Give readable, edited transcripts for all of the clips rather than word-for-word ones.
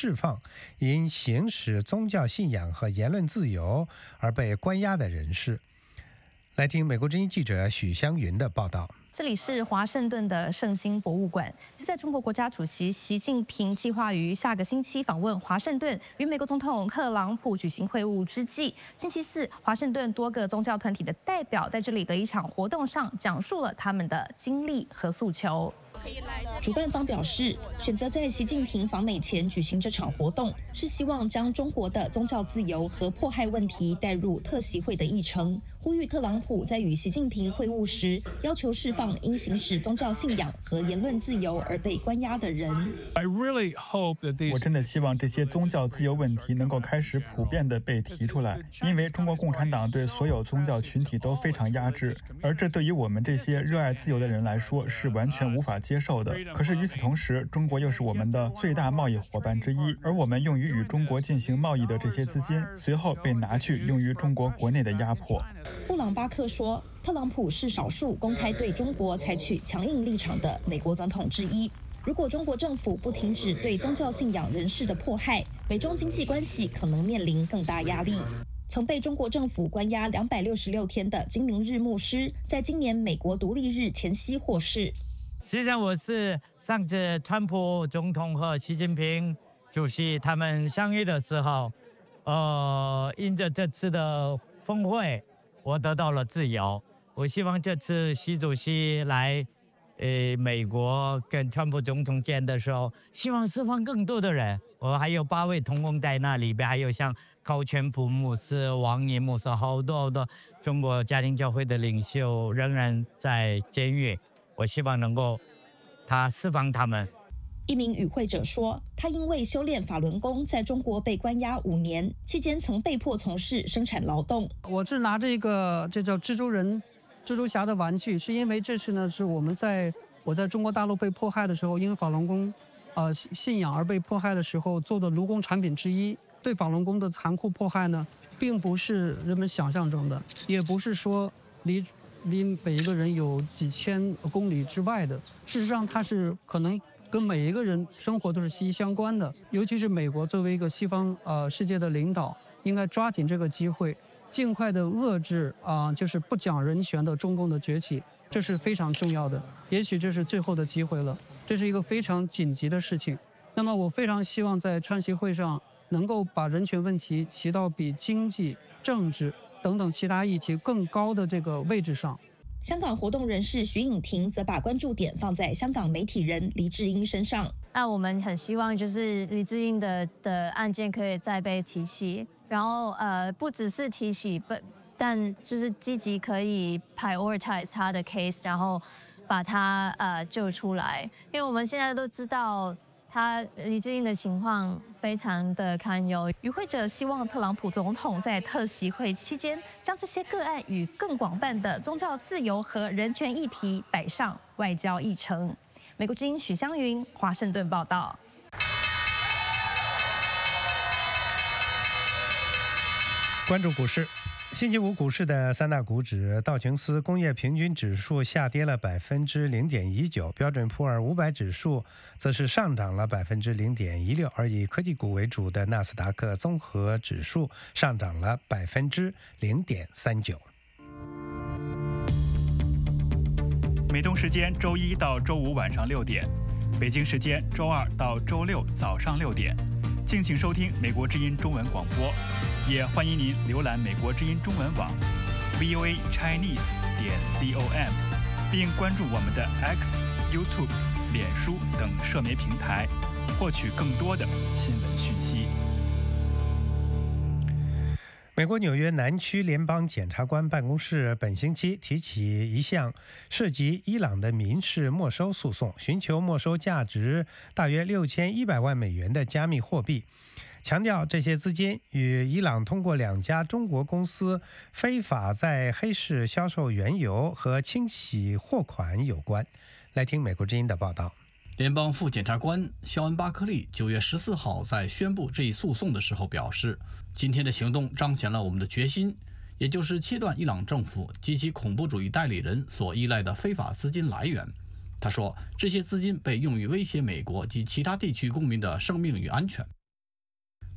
释放因行使宗教信仰和言论自由而被关押的人士。来听美国之音记者许湘云的报道。 这里是华盛顿的圣经博物馆，是在中国国家主席习近平计划于下个星期访问华盛顿，与美国总统特朗普举行会晤之际，星期四，华盛顿多个宗教团体的代表在这里的一场活动上讲述了他们的经历和诉求。主办方表示，选择在习近平访美前举行这场活动，是希望将中国的宗教自由和迫害问题带入特习会的议程，呼吁特朗普在与习近平会晤时，要求释放因行使宗教信仰和言论自由而被关押的人。 我真的希望这些宗教自由问题能够开始普遍地被提出来，因为中国共产党对所有宗教群体都非常压制，而这对于我们这些热爱自由的人来说是完全无法接受的。可是与此同时，中国又是我们的最大贸易伙伴之一，而我们用于与中国进行贸易的这些资金，随后被拿去用于中国国内的压迫。 布朗巴克说，特朗普是少数公开对中国采取强硬立场的美国总统之一。如果中国政府不停止对宗教信仰人士的迫害，美中经济关系可能面临更大压力。曾被中国政府关押266天的金明日牧师，在今年美国独立日前夕获释。 实际上，我是上次川普总统和习近平主席他们相遇的时候，因着这次的峰会，我得到了自由。我希望这次习主席来，美国跟川普总统见的时候，希望释放更多的人。我还有8位同工在那里边，还有像高全普牧师、王岩牧师，好多中国家庭教会的领袖仍然在监狱。我希望能够他释放他们。 一名与会者说，他因为修炼法轮功，在中国被关押5年，期间曾被迫从事生产劳动。 我是拿着一个这叫蜘蛛侠的玩具，是因为这次呢是我在中国大陆被迫害的时候，因为法轮功信仰而被迫害的时候做的卢功产品之一。对法轮功的残酷迫害呢，并不是人们想象中的，也不是说离每一个人有几千公里之外的。事实上，它是可能跟每一个人生活都是息息相关的。尤其是美国作为一个西方世界的领导，应该抓紧这个机会，尽快的遏制就是不讲人权的中共的崛起，这是非常重要的。也许这是最后的机会了，这是一个非常紧急的事情。那么我非常希望在川习会上能够把人权问题提到比经济、政治等等其他议题更高的这个位置上。 香港活动人士徐颖婷则把关注点放在香港媒体人黎智英身上。 那我们很希望就是黎智英的案件可以再被提起，然后不只是提起，但就是积极可以 prioritize 他的 case， 然后把他救出来，因为我们现在都知道黎智英的情况非常的堪忧。 与会者希望特朗普总统在特习会期间，将这些个案与更广泛的宗教自由和人权议题摆上外交议程。美国之音许湘云，华盛顿报道。 关注股市。星期五股市的3大股指，道琼斯工业平均指数下跌了0.19%，标准普尔500指数则是上涨了0.16%，而以科技股为主的纳斯达克综合指数上涨了0.39%。 美东时间周一到周五晚上6点，北京时间周二到周六早上6点，敬请收听美国之音中文广播。也欢迎您浏览美国之音中文网 voachinese.com， 并关注我们的 X、YouTube、脸书等社媒平台，获取更多的新闻讯息。 美国纽约南区联邦检察官办公室本星期提起一项涉及伊朗的民事没收诉讼，寻求没收价值大约6100万美元的加密货币，强调这些资金与伊朗通过2家中国公司非法在黑市销售原油和清洗货款有关。来听美国之音的报道。 联邦副检察官肖恩·巴克利9月14号在宣布这一诉讼的时候表示，今天的行动彰显了我们的决心，也就是切断伊朗政府及其恐怖主义代理人所依赖的非法资金来源。他说，这些资金被用于威胁美国及其他地区公民的生命与安全。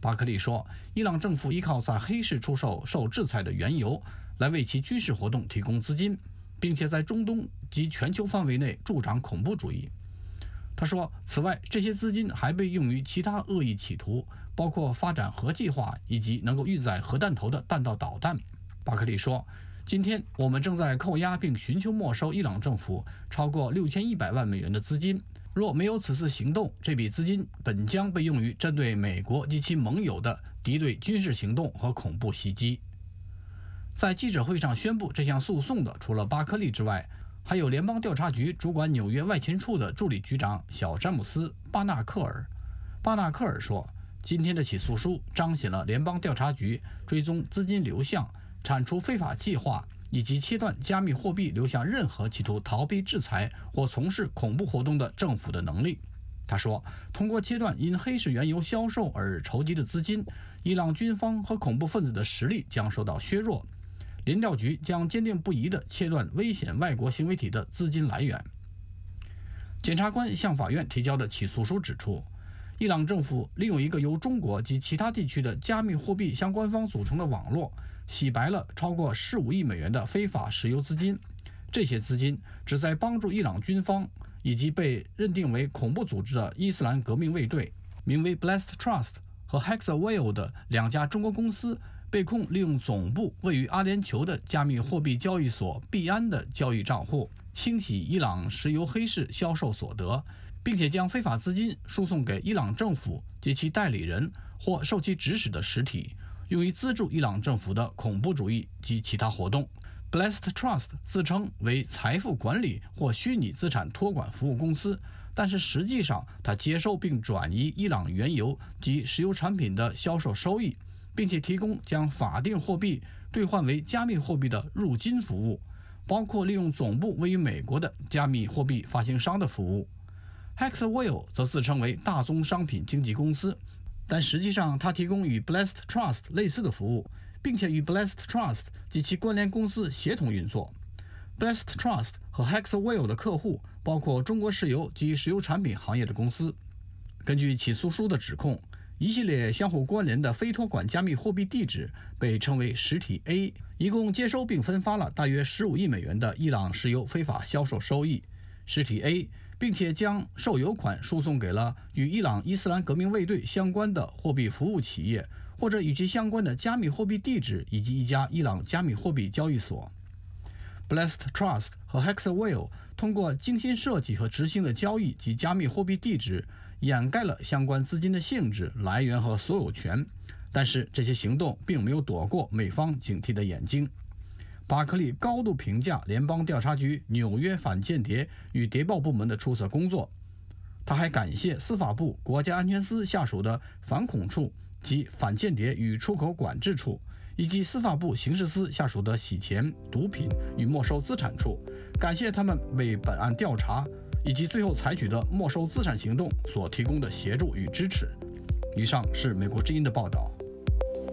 巴克利说，伊朗政府依靠在黑市出售受制裁的原油来为其军事活动提供资金，并且在中东及全球范围内助长恐怖主义。他说，此外，这些资金还被用于其他恶意企图，包括发展核计划以及能够运载核弹头的弹道导弹。巴克利说，今天我们正在扣押并寻求没收伊朗政府超过6100万美元的资金。若没有此次行动，这笔资金本将被用于针对美国及其盟友的敌对军事行动和恐怖袭击。在记者会上宣布这项诉讼的，除了巴克利之外，还有联邦调查局主管纽约外勤处的助理局长小詹姆斯·巴纳克尔。巴纳克尔说，今天的起诉书彰显了联邦调查局追踪资金流向、铲除非法计划以及切断加密货币流向任何企图逃避制裁或从事恐怖活动的政府的能力。他说，通过切断因黑市原油销售而筹集的资金，伊朗军方和恐怖分子的实力将受到削弱。联调局将坚定不移地切断危险外国行为体的资金来源。检察官向法院提交的起诉书指出，伊朗政府利用一个由中国及其他地区的加密货币相关方组成的网络，洗白了超过15亿美元的非法石油资金。这些资金旨在帮助伊朗军方以及被认定为恐怖组织的伊斯兰革命卫队。名为 Blessed Trust 和 Hexaware 的两家中国公司被控利用总部位于阿联酋的加密货币交易所币安的交易账户，清洗伊朗石油黑市销售所得，并且将非法资金输送给伊朗政府及其代理人或受其指使的实体，用于资助伊朗政府的恐怖主义及其他活动。Blessed Trust 自称为财富管理或虚拟资产托管服务公司，但是实际上它接收并转移伊朗原油及石油产品的销售收益，并且提供将法定货币兑换为加密货币的入金服务，包括利用总部位于美国的加密货币发行商的服务。Hexaware 则自称为大宗商品经纪公司，但实际上它提供与 Blessed Trust 类似的服务，并且与 Blessed Trust 及其关联公司协同运作。Blessed Trust 和 Hexaware 的客户包括中国石油及石油产品行业的公司。根据起诉书的指控，一系列相互关联的非托管加密货币地址被称为实体 A， 一共接收并分发了大约15亿美元的伊朗石油非法销售收益。实体 A 并且将受油款输送给了与伊朗伊斯兰革命卫队相关的货币服务企业，或者与其相关的加密货币地址以及一家伊朗加密货币交易所。Blessed Trust 和 Hexaware 通过精心设计和执行的交易及加密货币地址，掩盖了相关资金的性质、来源和所有权，但是这些行动并没有躲过美方警惕的眼睛。巴克利高度评价联邦调查局纽约反间谍与谍报部门的出色工作，他还感谢司法部国家安全司下属的反恐处及反间谍与出口管制处，以及司法部刑事司下属的洗钱、毒品与没收资产处，感谢他们为本案调查以及最后采取的没收资产行动所提供的协助与支持。以上是美国之音的报道。